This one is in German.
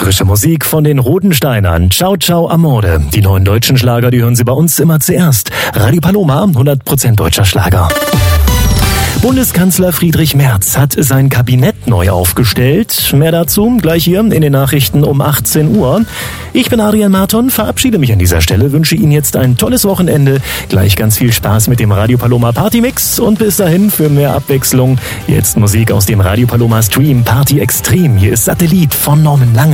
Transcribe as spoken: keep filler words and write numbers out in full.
Frische Musik von den Rodensteinern. Ciao, ciao, Amore. Die neuen deutschen Schlager, die hören Sie bei uns immer zuerst. Radio Paloma, hundert Prozent deutscher Schlager. Bundeskanzler Friedrich Merz hat sein Kabinett neu aufgestellt. Mehr dazu gleich hier in den Nachrichten um achtzehn Uhr. Ich bin Adrian Marton, verabschiede mich an dieser Stelle, wünsche Ihnen jetzt ein tolles Wochenende, gleich ganz viel Spaß mit dem Radio Paloma Party Mix und bis dahin für mehr Abwechslung jetzt Musik aus dem Radio Paloma Stream Party Extrem. Hier ist Satellit von Norman Lange.